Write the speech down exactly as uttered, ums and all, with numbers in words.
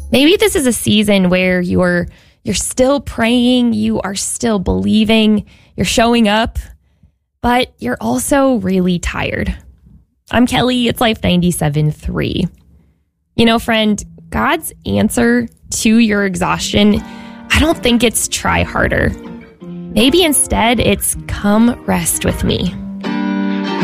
Maybe this is a season where you're you're still praying, you are still believing, you're showing up, but you're also really tired. I'm Kelly, it's Life ninety-seven point three. You know, friend, God's answer to your exhaustion, I don't think it's try harder. Maybe instead it's come rest with me.